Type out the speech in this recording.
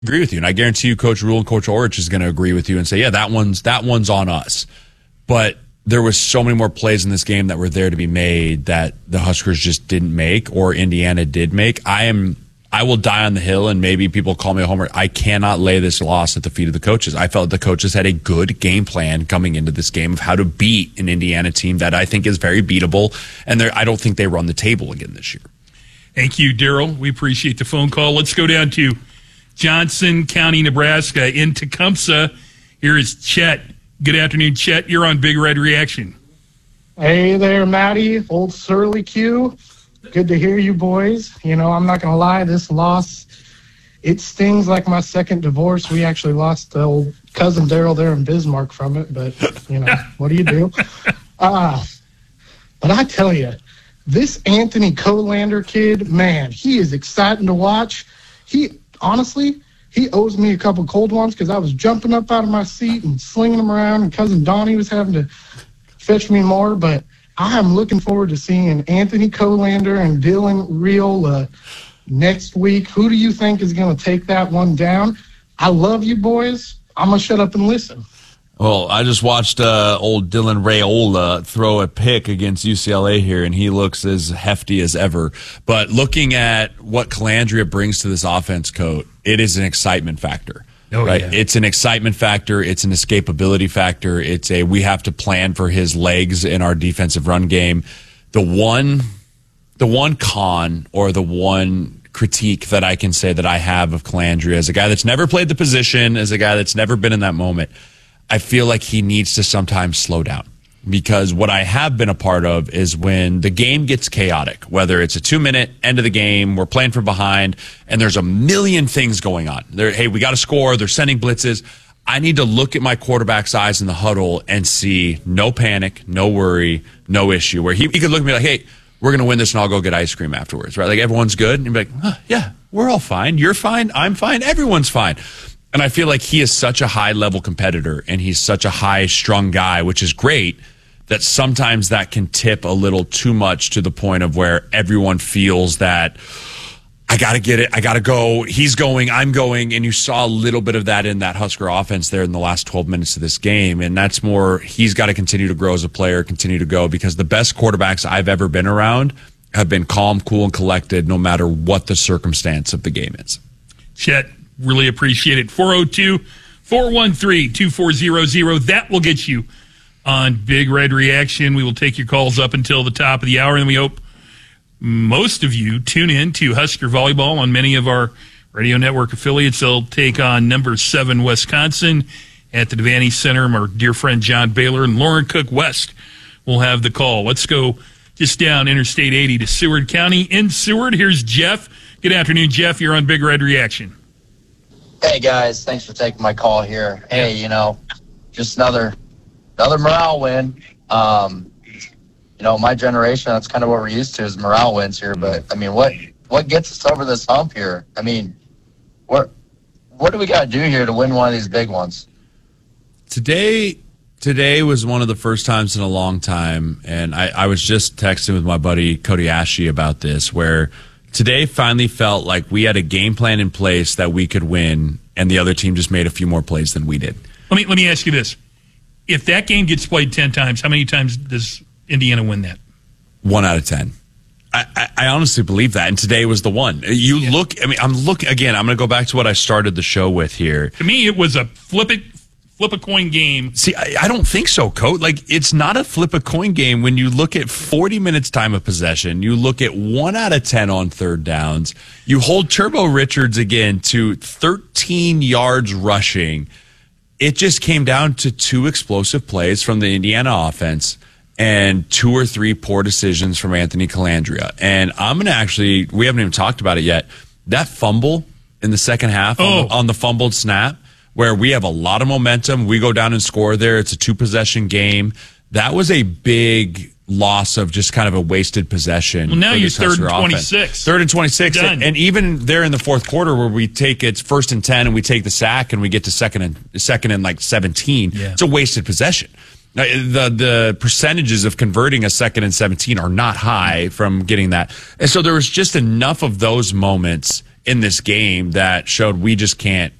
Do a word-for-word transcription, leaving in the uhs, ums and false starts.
Agree with you, and I guarantee you, Coach Rule and Coach Orich is going to agree with you and say, "Yeah, that one's that one's on us." But there was so many more plays in this game that were there to be made that the Huskers just didn't make, or Indiana did make. I am, I will die on the hill, and maybe people call me a homer. I cannot lay this loss at the feet of the coaches. I felt the coaches had a good game plan coming into this game of how to beat an Indiana team that I think is very beatable, and I don't think they run the table again this year. Thank you, Daryl. We appreciate the phone call. Let's go down to Johnson County, Nebraska, in Tecumseh. Here is Chet. Good afternoon, Chet. You're on Big Red Reaction. Hey there, Matty. Old Surly Q. Good to hear you boys. You know, I'm not going to lie, this loss, it stings like my second divorce. We actually lost the old cousin Daryl there in Bismarck from it, but, you know, what do you do? Uh, but I tell you, this Anthony Colander kid, man, he is exciting to watch. He, honestly, he owes me a couple cold ones because I was jumping up out of my seat and slinging them around, and cousin Donnie was having to fetch me more. But I am looking forward to seeing Anthony Colander and Dylan Riola next week. Who do you think is going to take that one down? I love you boys. I'm going to shut up and listen. Well, I just watched uh, old Dylan Raiola throw a pick against U C L A here, and he looks as hefty as ever. But looking at what Calandria brings to this offense, Coach, it is an excitement factor. Oh, right? Yeah. It's an excitement factor. It's an escapability factor. It's a we have to plan for his legs in our defensive run game. The one, the one con or the one critique that I can say that I have of Calandria as a guy that's never played the position, as a guy that's never been in that moment, I feel like he needs to sometimes slow down, because what I have been a part of is when the game gets chaotic, whether it's a two-minute end of the game, we're playing from behind, and there's a million things going on. There, hey, we got to score. They're sending blitzes. I need to look at my quarterback's eyes in the huddle and see no panic, no worry, no issue. Where he, he could look at me like, hey, we're going to win this, and I'll go get ice cream afterwards, right? Like, everyone's good. And he'd be like, huh, yeah, we're all fine. You're fine. I'm fine. Everyone's fine. And I feel like he is such a high-level competitor, and he's such a high-strung guy, which is great, that sometimes that can tip a little too much to the point of where everyone feels that, I got to get it, I got to go, he's going, I'm going, and you saw a little bit of that in that Husker offense there in the last twelve minutes of this game, and that's more, he's got to continue to grow as a player, continue to go, because the best quarterbacks I've ever been around have been calm, cool, and collected no matter what the circumstance of the game is. Chet, really appreciate it. four oh two, four one three, two four zero zero. That will get you on Big Red Reaction. We will take your calls up until the top of the hour, and we hope most of you tune in to Husker Volleyball on many of our radio network affiliates. They'll take on number seven Wisconsin at the Devaney Center. Our dear friend John Baylor and Lauren Cook West will have the call. Let's go just down Interstate eighty to Seward County. In Seward, here's Jeff. Good afternoon, Jeff. You're on Big Red Reaction. Hey, guys. Thanks for taking my call here. Hey, you know, just another another morale win. Um, you know, my generation, that's kind of what we're used to is morale wins here. But, I mean, what what gets us over this hump here? I mean, what, what do we got to do here to win one of these big ones? Today today was one of the first times in a long time, and I, I was just texting with my buddy Cody Ashe about this, where today finally felt like we had a game plan in place that we could win, and the other team just made a few more plays than we did. Let me let me ask you this. If that game gets played ten times, how many times does Indiana win that? One out of ten. I, I, I honestly believe that, and today was the one. You yeah. look, I mean, I'm looking, again, I'm going to go back to what I started the show with here. To me, it was a flip it, flip a coin game. See, I, I don't think so, Coach. Like, it's not a flip a coin game when you look at forty minutes time of possession. You look at one out of ten on third downs. You hold Turbo Richards again to thirteen yards rushing. It just came down to two explosive plays from the Indiana offense and two or three poor decisions from Anthony Calandria. And I'm going to actually, we haven't even talked about it yet, that fumble in the second half oh. on, the, on the fumbled snap, where we have a lot of momentum. We go down and score there. It's a two-possession game. That was a big loss of just kind of a wasted possession. Well, now you're third and twenty-six. twenty-six. Third and twenty-six. Done. And even there in the fourth quarter where we take it's first and ten and we take the sack and we get to second and second and like seventeen, yeah. it's a wasted possession. Now, the the percentages of converting a second and seventeen are not high from getting that. And so there was just enough of those moments in this game that showed we just can't